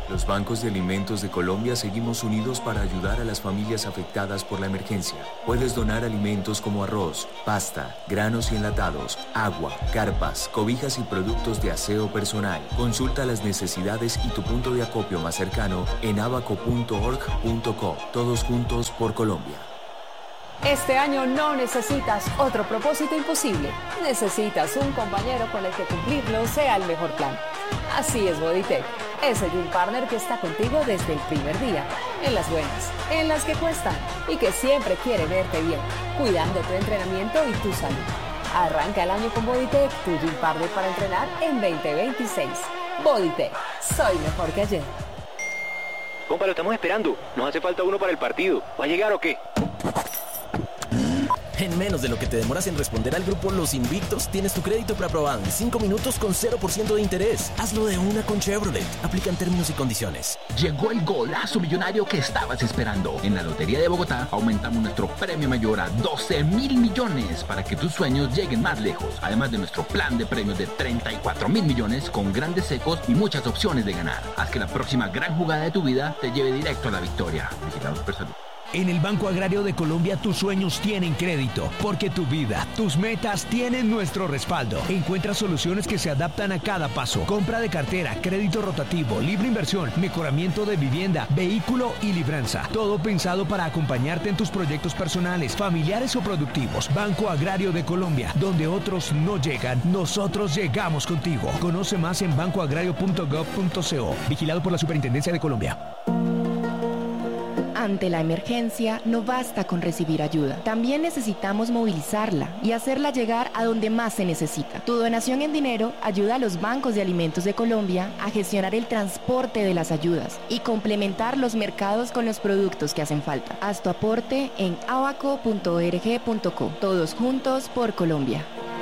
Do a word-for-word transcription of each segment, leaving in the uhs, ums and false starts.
Los bancos de alimentos de Colombia seguimos unidos para ayudar a las familias afectadas por la emergencia. Puedes donar alimentos como arroz, pasta, granos y enlatados, agua, carpas, cobijas y productos de aseo personal. Consulta las necesidades y tu punto de acopio más cercano en abaco punto org punto co. Todos juntos por Colombia. Este año no necesitas otro propósito imposible. Necesitas un compañero con el que cumplirlo sea el mejor plan. Así es Bodytech, ese gym partner que está contigo desde el primer día, en las buenas, en las que cuestan y que siempre quiere verte bien, cuidando tu entrenamiento y tu salud. Arranca el año con Bodytech, tu gym partner para entrenar en veinte veintiséis. Bodytech, soy mejor que ayer. Compa, lo estamos esperando. Nos hace falta uno para el partido. ¿Va a llegar o qué? En menos de lo que te demoras en responder al grupo Los Invictos, tienes tu crédito preaprobado en cinco minutos con cero por ciento de interés. Hazlo de una con Chevrolet. Aplican términos y condiciones. Llegó el golazo millonario que estabas esperando. En la Lotería de Bogotá aumentamos nuestro premio mayor a doce mil millones para que tus sueños lleguen más lejos. Además de nuestro plan de premios de treinta y cuatro mil millones con grandes secos y muchas opciones de ganar. Haz que la próxima gran jugada de tu vida te lleve directo a la victoria. Vigilado por salud. En el Banco Agrario de Colombia tus sueños tienen crédito, porque tu vida, tus metas tienen nuestro respaldo. Encuentra soluciones que se adaptan a cada paso. Compra de cartera, crédito rotativo, libre inversión, mejoramiento de vivienda, vehículo y libranza. Todo pensado para acompañarte en tus proyectos personales, familiares o productivos. Banco Agrario de Colombia, donde otros no llegan, nosotros llegamos contigo. Conoce más en banco agrario punto gov punto co. Vigilado por la Superintendencia de Colombia. Ante la emergencia, no basta con recibir ayuda. También necesitamos movilizarla y hacerla llegar a donde más se necesita. Tu donación en dinero ayuda a los bancos de alimentos de Colombia a gestionar el transporte de las ayudas y complementar los mercados con los productos que hacen falta. Haz tu aporte en abaco punto org punto co. Todos juntos por Colombia.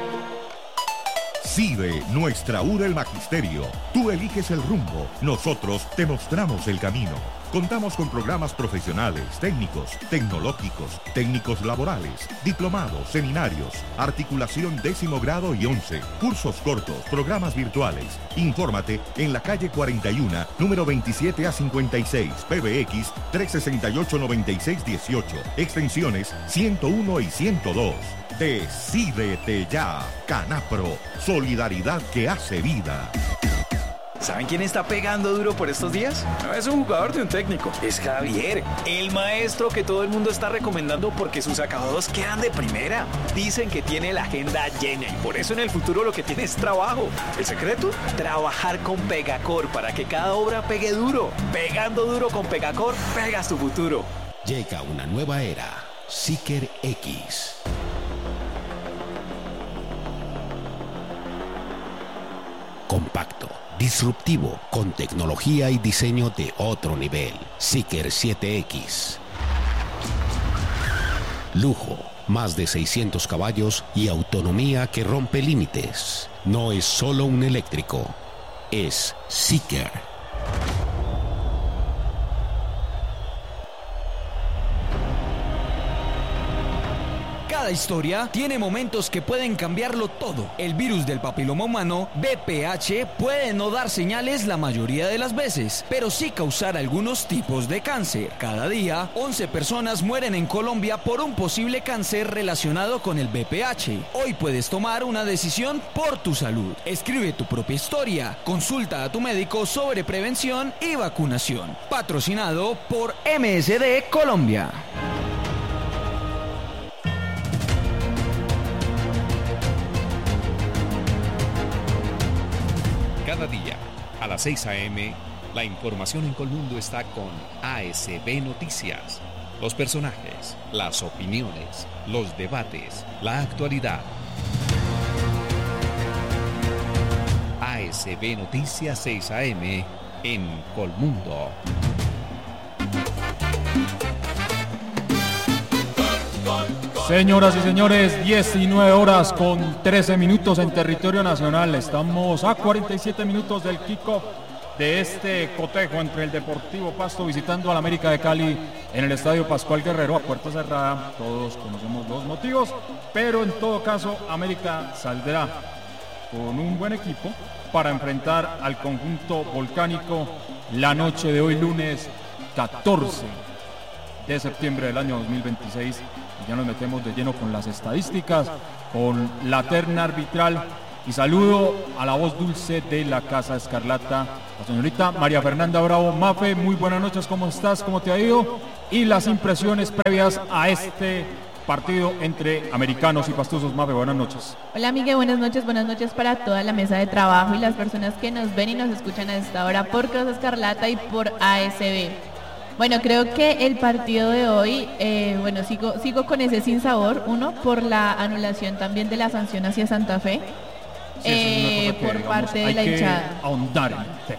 CIDE, nuestra U del Magisterio. Tú eliges el rumbo, nosotros te mostramos el camino. Contamos con programas profesionales, técnicos, tecnológicos, técnicos laborales, diplomados, seminarios, articulación décimo grado y once, cursos cortos, programas virtuales. Infórmate en la calle cuarenta y uno, número veintisiete a cincuenta y seis, P B X tres seis ocho nueve seis uno ocho, extensiones ciento uno y ciento dos. Decídete ya, Canapro, solidaridad que hace vida. ¿Saben quién está pegando duro por estos días? No es un jugador de un técnico, es Javier, el maestro que todo el mundo está recomendando porque sus acabados quedan de primera. Dicen que tiene la agenda llena y por eso en el futuro lo que tiene es trabajo. ¿El secreto? Trabajar con Pegacor para que cada obra pegue duro. Pegando duro con Pegacor, pegas tu futuro. Llega una nueva era, Seeker X. Compacto, disruptivo, con tecnología y diseño de otro nivel. Seeker siete X. Lujo, más de seiscientos caballos y autonomía que rompe límites. No es solo un eléctrico, es Seeker. Cada historia tiene momentos que pueden cambiarlo todo. El virus del papiloma humano, V P H, puede no dar señales la mayoría de las veces, pero sí causar algunos tipos de cáncer. Cada día, once personas mueren en Colombia por un posible cáncer relacionado con el V P H. Hoy puedes tomar una decisión por tu salud. Escribe tu propia historia. Consulta a tu médico sobre prevención y vacunación. Patrocinado por M S D Colombia. Cada día, a las seis a eme, la información en Colmundo está con A S B Noticias. Los personajes, las opiniones, los debates, la actualidad. A S B Noticias seis a eme en Colmundo. Señoras y señores, diecinueve horas con trece minutos en territorio nacional. Estamos a cuarenta y siete minutos del kickoff de este cotejo entre el Deportivo Pasto visitando al América de Cali en el Estadio Pascual Guerrero a puerta cerrada. Todos conocemos los motivos, pero en todo caso América saldrá con un buen equipo para enfrentar al conjunto volcánico la noche de hoy, lunes catorce de septiembre del año dos mil veintiséis. Y ya nos metemos de lleno con las estadísticas, con la terna arbitral. Y saludo a la voz dulce de la Casa Escarlata, la señorita María Fernanda Bravo. Mafe, muy buenas noches, ¿cómo estás? ¿Cómo te ha ido? Y las impresiones previas a este partido entre americanos y pastusos. Mafe, buenas noches. Hola, Miguel, buenas noches, buenas noches para toda la mesa de trabajo y las personas que nos ven y nos escuchan a esta hora por Casa Escarlata y por A S B. Bueno, creo que el partido de hoy, eh, bueno, sigo, sigo con ese sinsabor, uno, por la anulación también de la sanción hacia Santa Fe. Sí, eh, que, por digamos, parte de la hinchada. Ahondar en el tema.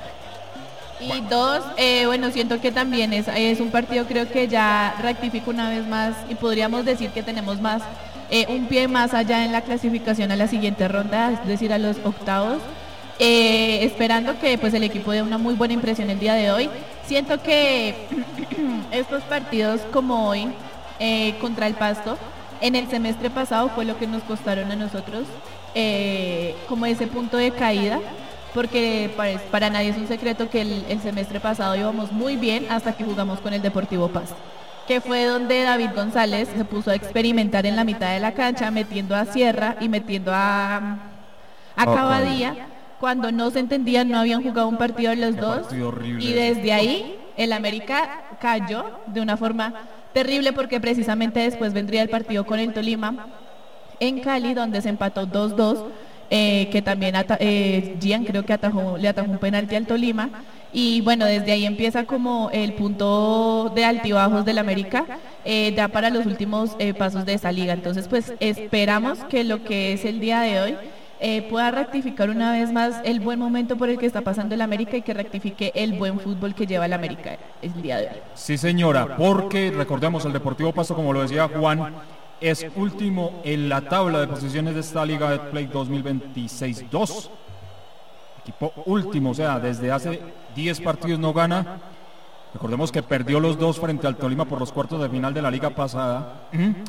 Y bueno. dos, eh, bueno, siento que también es, es un partido, creo que ya rectifico una vez más y podríamos decir que tenemos más, eh, un pie más allá en la clasificación a la siguiente ronda, es decir, a los octavos, eh, esperando que pues el equipo dé una muy buena impresión el día de hoy. Siento que estos partidos como hoy, eh, contra el Pasto, en el semestre pasado fue lo que nos costaron a nosotros. Eh, como ese punto de caída, porque para, para nadie es un secreto que el, el semestre pasado íbamos muy bien hasta que jugamos con el Deportivo Pasto, que fue donde David González se puso a experimentar en la mitad de la cancha, metiendo a Sierra y metiendo a, a Cavadía, cuando no se entendían, no habían jugado un partido los dos, y desde ahí el América cayó de una forma terrible, porque precisamente después vendría el partido con el Tolima en Cali, donde se empató dos dos, eh, que también ata eh, Gian creo que atajó, le atajó un penalti al Tolima, y bueno, desde ahí empieza como el punto de altibajos del América, eh, ya para los últimos eh, pasos de esa liga. Entonces pues esperamos que lo que es el día de hoy eh, pueda rectificar una vez más el buen momento por el que está pasando el América, y que rectifique el buen fútbol que lleva el América el día de hoy. Sí, señora, porque recordemos, el Deportivo Pasto, como lo decía Juan, es último en la tabla de posiciones de esta Liga de Play dos mil veintiséis dos. Equipo último, o sea, desde hace diez partidos no gana. Recordemos que perdió los dos frente al Tolima por los cuartos de final de la liga pasada.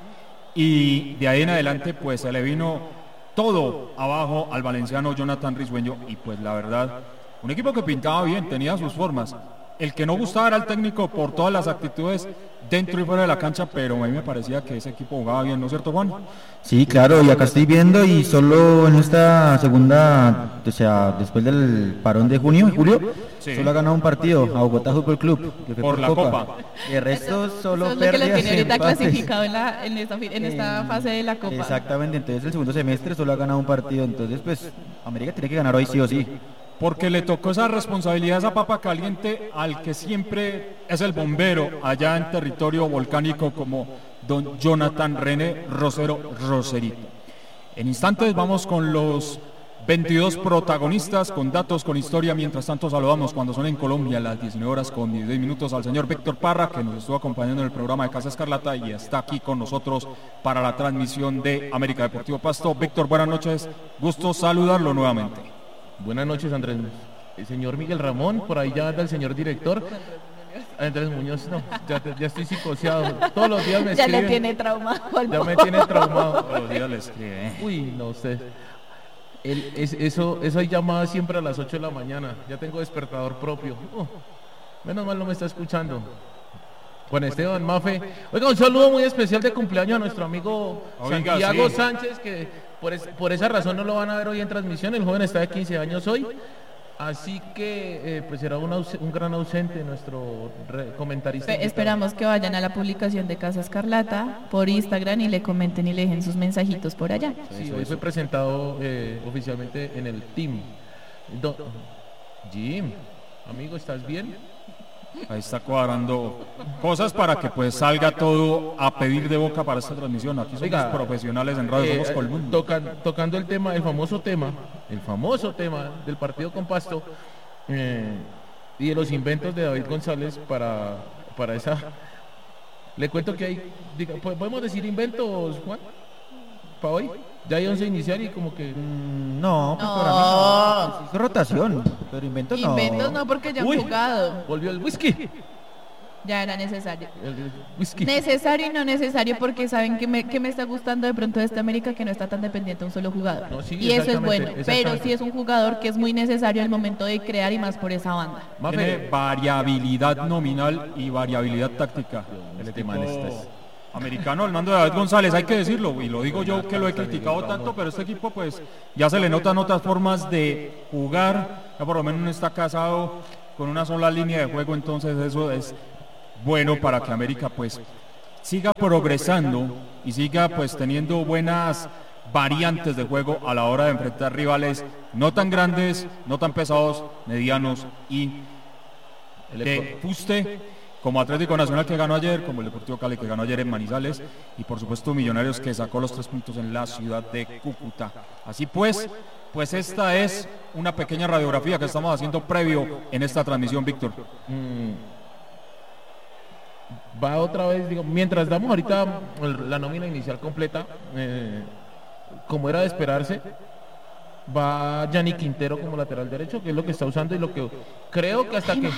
Y de ahí en adelante, pues se le vino todo abajo al valenciano Jonathan Risueño. Y pues la verdad, un equipo que pintaba bien, tenía sus formas. El que no gustaba era el técnico por todas las actitudes dentro y fuera de la cancha, pero a mí me parecía que ese equipo jugaba bien, ¿no es cierto, Juan? Sí, claro, y acá estoy viendo, y solo en esta segunda, o sea, después del parón de junio, julio, sí, solo ha ganado un partido a Bogotá Fútbol Club, que fue por, por la Copa. Copa. Y el resto solo Eso es pérdidas, lo que lo tiene ahorita empates. clasificado en, la, en, esta, en esta fase de la Copa. Exactamente, entonces el segundo semestre solo ha ganado un partido, entonces pues América tiene que ganar hoy sí o sí. Porque le tocó esa responsabilidad, esa papa caliente, al que siempre es el bombero allá en territorio volcánico, como don Jonathan René Rosero Roserito. En instantes vamos con los veintidós protagonistas, con datos, con historia. Mientras tanto saludamos, cuando son en Colombia las diecinueve horas con dieciséis minutos, al señor Víctor Parra, que nos estuvo acompañando en el programa de Casa Escarlata y está aquí con nosotros para la transmisión de América Deportivo Pasto. Víctor, buenas noches, gusto saludarlo nuevamente. Buenas noches, Andrés. El señor Miguel Ramón, por ahí ya anda el señor director. Andrés Muñoz, no, ya, ya estoy psicoseado. Todos los días me ya escriben. Ya le tiene traumado. Ya me tiene traumado. Todos los días le escribe. Uy, no, usted. El, es, eso, eso hay llamadas siempre a las ocho de la mañana. Ya tengo despertador propio. Uh, menos mal no me está escuchando. Juan Esteban, Mafe. Oiga, un saludo muy especial de cumpleaños a nuestro amigo Oiga, Santiago sí. Sánchez, que por, es, por esa razón no lo van a ver hoy en transmisión. El joven está de quince años hoy. Así que eh, pues será un, un gran ausente nuestro re, comentarista. Pe esperamos que vayan a la publicación de Casa Escarlata por Instagram y le comenten y le dejen sus mensajitos por allá. Sí, hoy fue presentado eh, oficialmente en el team. Do Jim, amigo, ¿estás bien? Ahí está cuadrando cosas para que pues salga todo a pedir de boca para esta transmisión. Aquí somos Oiga, profesionales en radio, eh, somos Colmundo. Toca, tocando el tema, el famoso tema, el famoso tema del partido con Pasto eh, y de los inventos de David González para, para esa. Le cuento que hay, diga, ¿podemos decir inventos, Juan? ¿Para hoy? Ya hay once inicial y como que... Mm, no, pues no. Para mí no. Es rotación, pero inventos no. Inventos no, porque ya han Uy, jugado. Volvió el whisky. Ya era necesario. Necesario y no necesario, porque saben que me, que me está gustando de pronto de esta América, que no está tan dependiente de un solo jugador. No, sí, y eso es bueno, pero sí es un jugador que es muy necesario al momento de crear y más por esa banda. Tiene variabilidad nominal y variabilidad táctica. El equipo americano al mando de David González, hay que decirlo, y lo digo yo que lo he criticado tanto, pero este equipo pues ya se le notan otras formas de jugar, ya por lo menos no está casado con una sola línea de juego, entonces eso es bueno para que América pues siga progresando y siga pues teniendo buenas variantes de juego a la hora de enfrentar rivales no tan grandes, no tan pesados, medianos y de fuste, como Atlético Nacional que ganó ayer, como el Deportivo Cali que ganó ayer en Manizales, y por supuesto Millonarios que sacó los tres puntos en la ciudad de Cúcuta. Así pues, pues esta es una pequeña radiografía que estamos haciendo previo en esta transmisión, Víctor. Mm. Va otra vez, digo, mientras damos ahorita la nómina inicial completa, eh, como era de esperarse, va Gianni Quintero como lateral derecho, que es lo que está usando y lo que creo que hasta que...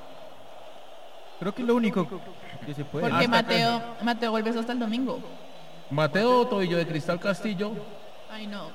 Creo que es lo único que se puede. Porque Mateo, que... Mateo vuelve hasta el domingo. Mateo, tobillo de cristal Castillo. Ay, no.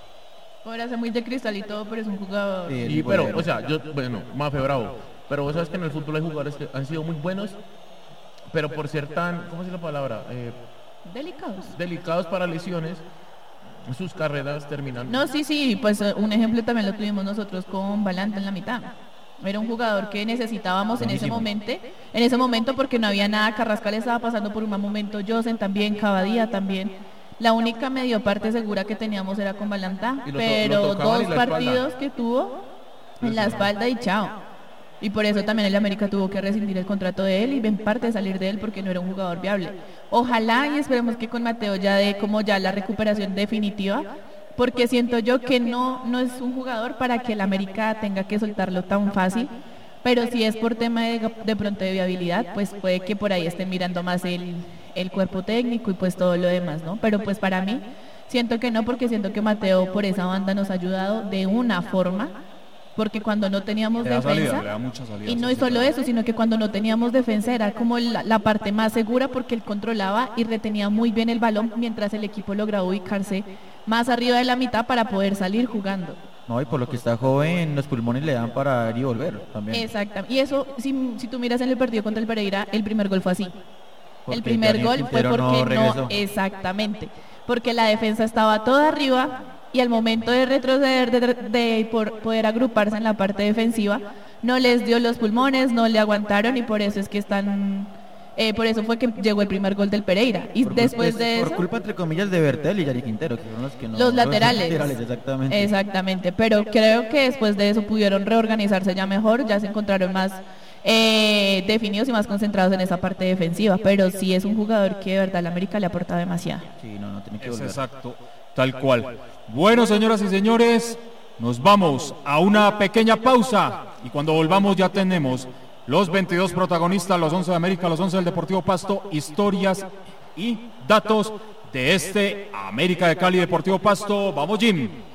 Podrá ser muy de cristal y todo, pero es un jugador. Sí, sí, pero, o sea, yo, bueno, Mafe, bravo. Pero vos sabes que en el fútbol hay jugadores que han sido muy buenos, pero por ser tan, ¿cómo es la palabra? Eh, delicados. Delicados para lesiones, sus carreras terminan. No, sí, sí, pues un ejemplo también lo tuvimos nosotros con Balanta en la mitad. Era un jugador que necesitábamos en ese momento, en ese momento porque no había nada. Carrascal estaba pasando por un mal momento, Josen también, Cavadía también. La única medio parte segura que teníamos era con Balanta, pero dos partidos que tuvo en la espalda y chao. Y por eso también el América tuvo que rescindir el contrato de él y en parte salir de él porque no era un jugador viable. Ojalá y esperemos que con Mateo ya dé como ya la recuperación definitiva, porque siento yo que no, no es un jugador para que el América tenga que soltarlo tan fácil, pero si es por tema de, de pronto de viabilidad, pues puede que por ahí estén mirando más el, el cuerpo técnico y pues todo lo demás, ¿no? Pero pues para mí siento que no, porque siento que Mateo por esa banda nos ha ayudado de una forma, porque cuando no teníamos le da defensa, salida, le da mucha salida, y no sí, es solo sí, eso, sino que cuando no teníamos defensa era como la, la parte más segura, porque él controlaba y retenía muy bien el balón mientras el equipo lograba ubicarse más arriba de la mitad para poder salir jugando. No, y por lo que está joven, los pulmones le dan para ir y volver también. Exactamente, y eso, si, si tú miras en el partido contra el Pereira, el primer gol fue así. Porque el primer Daniel gol Quintero fue porque no, no, exactamente, porque la defensa estaba toda arriba y al momento de retroceder, de, de por poder agruparse en la parte defensiva, no les dio los pulmones, no le aguantaron y por eso es que están, eh, por eso fue que llegó el primer gol del Pereira. Y por después culpa, de por eso... culpa entre comillas de Bertel y Yari Quintero, que son los que no... Los laterales. Los laterales, exactamente. Exactamente, pero creo que después de eso pudieron reorganizarse ya mejor, ya se encontraron más eh, definidos y más concentrados en esa parte defensiva, pero sí es un jugador que de verdad la América le aporta demasiado. Sí, no, no tiene que es volver. exacto, tal cual. Bueno, señoras y señores, nos vamos a una pequeña pausa y cuando volvamos ya tenemos los veintidós protagonistas, los once de América, los once del Deportivo Pasto, historias y datos de este América de Cali Deportivo Pasto. Vamos, Jim.